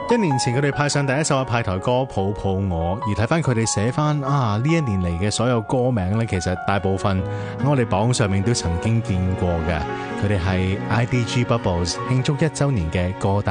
1年前佢哋派上第一首嘅派台歌《抱抱我》，而睇翻佢哋寫翻呢一年嚟嘅所有歌名呢，其實大部分喺我哋榜上面都曾經見過嘅。佢哋係 IDG Bubbles 慶祝1週年嘅歌單。